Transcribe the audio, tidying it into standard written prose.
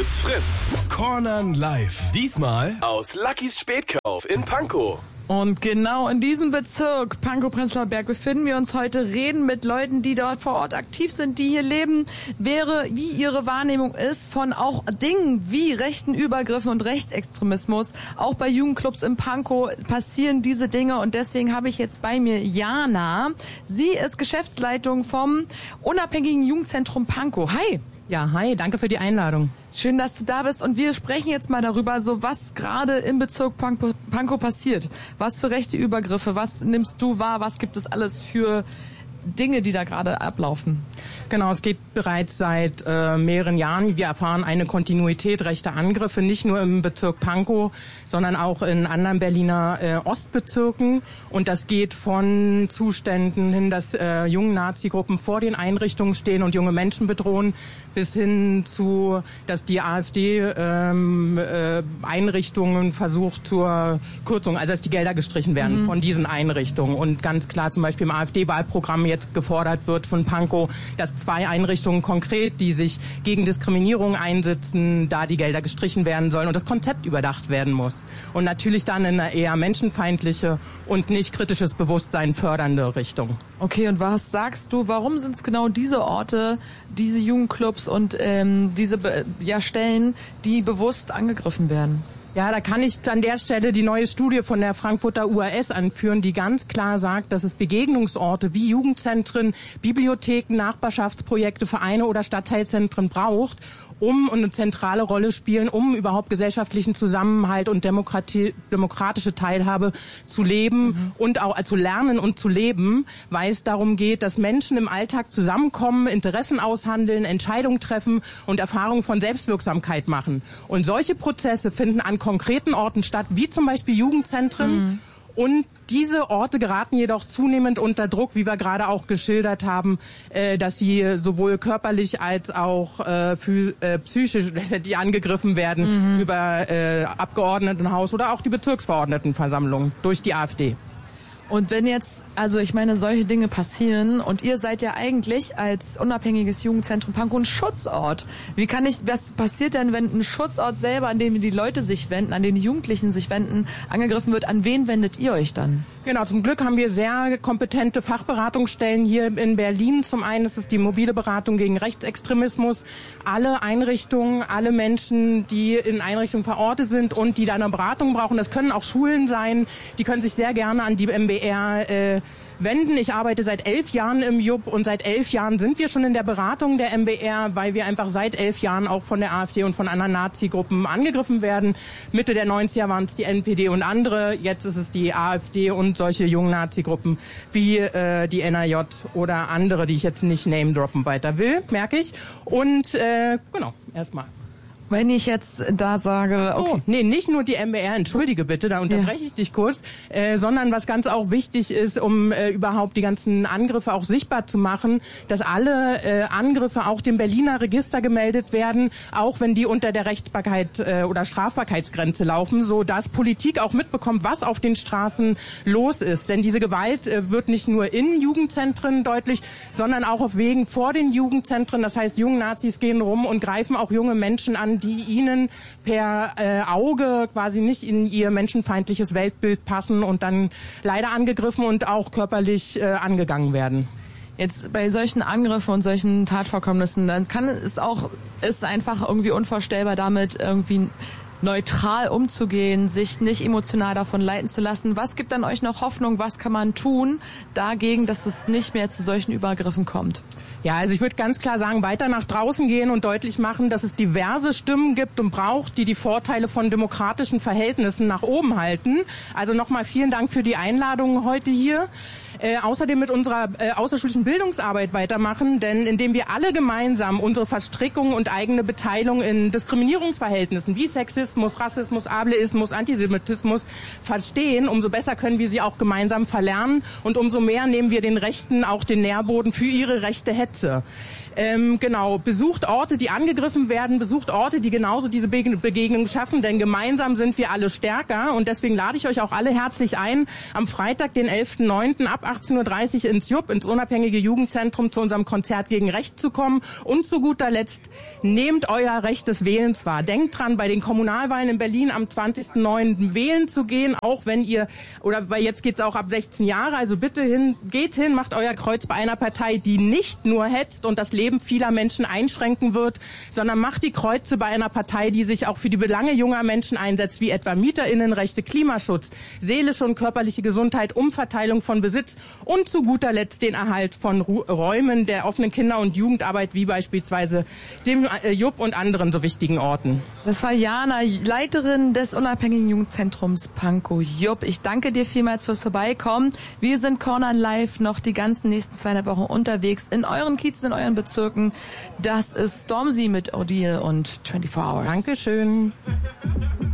Fritz Fritz. Cornern live. Diesmal aus Luckys Spätkauf in Pankow. Und genau in diesem Bezirk, Pankow-Prenzlauer Berg, befinden wir uns heute, reden mit Leuten, die dort vor Ort aktiv sind, die hier leben, wie ihre Wahrnehmung ist von auch Dingen wie rechten Übergriffen und Rechtsextremismus. Auch bei Jugendclubs in Pankow passieren diese Dinge und deswegen habe ich jetzt bei mir Jana. Sie ist Geschäftsleitung vom unabhängigen Jugendzentrum Pankow. Hi! Ja, hi, danke für die Einladung. Schön, dass du da bist und wir sprechen jetzt mal darüber, so was gerade im Bezirk Pankow passiert. Was für rechte Übergriffe, was nimmst du wahr, was gibt es alles für Dinge, die da gerade ablaufen? Genau, es geht bereits seit mehreren Jahren. Wir erfahren eine Kontinuität rechter Angriffe, nicht nur im Bezirk Pankow, sondern auch in anderen Berliner Ostbezirken. Und das geht von Zuständen hin, dass junge Nazi-Gruppen vor den Einrichtungen stehen und junge Menschen bedrohen, bis hin zu, dass die AfD Einrichtungen versucht zur Kürzung, also dass die Gelder gestrichen werden von diesen Einrichtungen. Und ganz klar zum Beispiel im AfD-Wahlprogramm jetzt gefordert wird von Pankow, dass 2 Einrichtungen konkret, die sich gegen Diskriminierung einsetzen, da die Gelder gestrichen werden sollen und das Konzept überdacht werden muss. Und natürlich dann in eine eher menschenfeindliche und nicht kritisches Bewusstsein fördernde Richtung. Okay, und was sagst du, warum sind es genau diese Orte, diese Jugendclubs und diese Stellen, die bewusst angegriffen werden? Ja, da kann ich an der Stelle die neue Studie von der Frankfurter UAS anführen, die ganz klar sagt, dass es Begegnungsorte wie Jugendzentren, Bibliotheken, Nachbarschaftsprojekte, Vereine oder Stadtteilzentren braucht, um eine zentrale Rolle spielen, um überhaupt gesellschaftlichen Zusammenhalt und demokratische Teilhabe zu leben und auch zu lernen und zu leben, weil es darum geht, dass Menschen im Alltag zusammenkommen, Interessen aushandeln, Entscheidungen treffen und Erfahrungen von Selbstwirksamkeit machen. Und solche Prozesse finden an konkreten Orten statt, wie zum Beispiel Jugendzentren. Und diese Orte geraten jedoch zunehmend unter Druck, wie wir gerade auch geschildert haben, dass sie sowohl körperlich als auch psychisch letztendlich angegriffen werden über Abgeordnetenhaus oder auch die Bezirksverordnetenversammlung durch die AfD. Und wenn jetzt, also ich meine, solche Dinge passieren und ihr seid ja eigentlich als unabhängiges Jugendzentrum Pankow ein Schutzort. Was passiert denn, wenn ein Schutzort selber, an den die Leute sich wenden, an den die Jugendlichen sich wenden, angegriffen wird? An wen wendet ihr euch dann? Genau, zum Glück haben wir sehr kompetente Fachberatungsstellen hier in Berlin. Zum einen ist es die mobile Beratung gegen Rechtsextremismus. Alle Einrichtungen, alle Menschen, die in Einrichtungen verortet sind und die da eine Beratung brauchen, das können auch Schulen sein, die können sich sehr gerne an die MBR wenden. Ich arbeite seit 11 Jahren im JUB und seit 11 Jahren sind wir schon in der Beratung der MBR, weil wir einfach seit 11 Jahren auch von der AfD und von anderen Nazi-Gruppen angegriffen werden. Mitte der 90er waren es die NPD und andere, jetzt ist es die AfD und solche jungen Nazi-Gruppen wie die NAJ oder andere, die ich jetzt nicht name-droppen weiter will, merke ich. Und genau, erstmal. Wenn ich jetzt da sage, so, okay. Nee, nicht nur die MBR, entschuldige bitte, da unterbreche ich dich kurz, sondern was ganz auch wichtig ist, um überhaupt die ganzen Angriffe auch sichtbar zu machen, dass alle Angriffe auch dem Berliner Register gemeldet werden, auch wenn die unter der Rechtbarkeit oder Strafbarkeitsgrenze laufen, so dass Politik auch mitbekommt, was auf den Straßen los ist. Denn diese Gewalt wird nicht nur in Jugendzentren deutlich, sondern auch auf Wegen vor den Jugendzentren. Das heißt, junge Nazis gehen rum und greifen auch junge Menschen an, die ihnen per Auge quasi nicht in ihr menschenfeindliches Weltbild passen und dann leider angegriffen und auch körperlich angegangen werden. Jetzt bei solchen Angriffen und solchen Tatvorkommnissen, dann ist einfach irgendwie unvorstellbar damit irgendwie neutral umzugehen, sich nicht emotional davon leiten zu lassen. Was gibt dann euch noch Hoffnung? Was kann man tun dagegen, dass es nicht mehr zu solchen Übergriffen kommt? Ja, also ich würde ganz klar sagen, weiter nach draußen gehen und deutlich machen, dass es diverse Stimmen gibt und braucht, die Vorteile von demokratischen Verhältnissen nach oben halten. Also nochmal vielen Dank für die Einladung heute hier. Außerdem mit unserer außerschulischen Bildungsarbeit weitermachen, denn indem wir alle gemeinsam unsere Verstrickung und eigene Beteiligung in Diskriminierungsverhältnissen wie Sexismus, Rassismus, Ableismus, Antisemitismus verstehen, umso besser können wir sie auch gemeinsam verlernen und umso mehr nehmen wir den Rechten auch den Nährboden für ihre rechte Hetze. Genau, besucht Orte, die angegriffen werden, besucht Orte, die genauso diese Begegnung schaffen, denn gemeinsam sind wir alle stärker und deswegen lade ich euch auch alle herzlich ein, am Freitag, den 11.09. ab 18.30 Uhr ins JUP, ins Unabhängige Jugendzentrum, zu unserem Konzert gegen Recht zu kommen. Und zu guter Letzt, nehmt euer Recht des Wählens wahr. Denkt dran, bei den Kommunalwahlen in Berlin am 20.09. wählen zu gehen, auch wenn ihr, oder weil jetzt geht's auch ab 16 Jahre, also bitte geht hin, macht euer Kreuz bei einer Partei, die nicht nur hetzt und das Leben vieler Menschen einschränken wird, sondern macht die Kreuze bei einer Partei, die sich auch für die Belange junger Menschen einsetzt, wie etwa MieterInnenrechte, Klimaschutz, seelische und körperliche Gesundheit, Umverteilung von Besitz und zu guter Letzt den Erhalt von Räumen der offenen Kinder- und Jugendarbeit, wie beispielsweise dem JUP und anderen so wichtigen Orten. Das war Jana, Leiterin des Unabhängigen Jugendzentrums Pankow JUP. Ich danke dir vielmals fürs Vorbeikommen. Wir sind Corner Live noch die ganzen nächsten 2,5 Wochen unterwegs in euren Kiezen, in euren Bezirken. Das ist Stormzy mit Odile und 24 Hours. Dankeschön.